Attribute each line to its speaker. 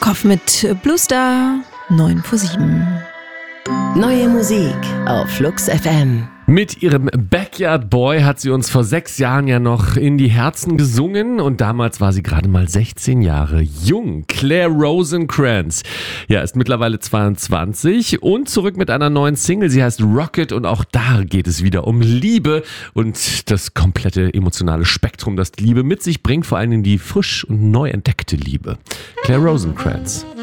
Speaker 1: Kopf mit Blue Star 9:07.
Speaker 2: Neue Musik auf Flux FM.
Speaker 3: Mit ihrem Backyard Boy hat sie uns vor 6 Jahren ja noch in die Herzen gesungen und damals war sie gerade mal 16 Jahre jung. Claire Rosencrans, ja, ist mittlerweile 22 und zurück mit einer neuen Single. Sie heißt Rocket und auch da geht es wieder um Liebe und das komplette emotionale Spektrum, das die Liebe mit sich bringt, vor allen Dingen die frisch und neu entdeckte Liebe. Claire Rosencrans.